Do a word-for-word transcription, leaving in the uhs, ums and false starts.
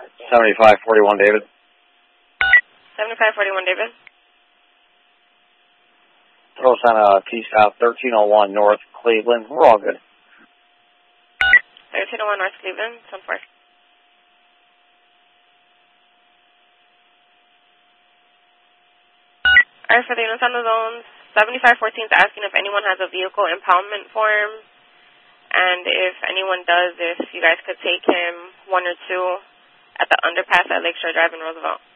seventy-five forty-one, David. seventy-five forty-one, David. Throw us on a T-Stop, thirteen oh one North Cleveland. We're all good. thirteen oh one North Cleveland, ten four. Alright, for the units on the zones, seventy-five fourteen is asking if anyone has a vehicle impoundment form, and if anyone does, if you guys could take him one or two at the underpass at Lakeshore Drive in Roosevelt.